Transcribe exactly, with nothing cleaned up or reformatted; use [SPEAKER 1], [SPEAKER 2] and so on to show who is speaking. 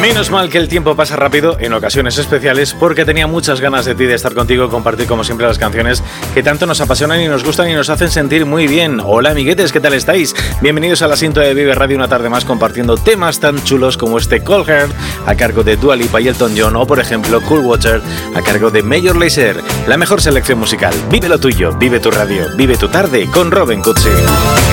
[SPEAKER 1] Menos mal que el tiempo pasa rápido en ocasiones especiales, porque tenía muchas ganas de ti, de estar contigo y compartir como siempre las canciones que tanto nos apasionan y nos gustan y nos hacen sentir muy bien. Hola amiguetes, ¿qué tal estáis? Bienvenidos a la cinta de Vive Radio, una tarde más compartiendo temas tan chulos como este Cold Heart a cargo de Dua Lipa y Elton John, o por ejemplo Cool Water a cargo de Major Lazer. La mejor selección musical. Vive lo tuyo, vive tu radio, vive tu tarde con Robin Cutsi.